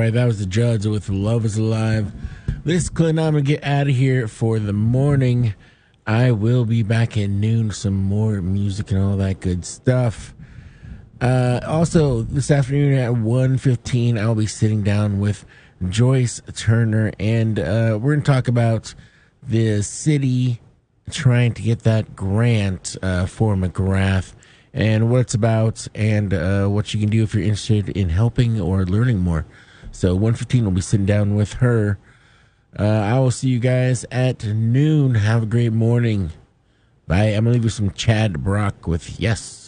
right, that was the Judds with Love is Alive. This is Clint. I'm going to get out of here for the morning. I will be back at noon, some more music and all that good stuff. Also, this afternoon at 1:15, I'll be sitting down with Joyce Turner, and we're going to talk about the city trying to get that grant for McGrath and what it's about and what you can do if you're interested in helping or learning more. So 1:15, we'll be sitting down with her. I will see you guys at noon. Have a great morning. Bye. I'm going to leave you some Chad Brock with Yes.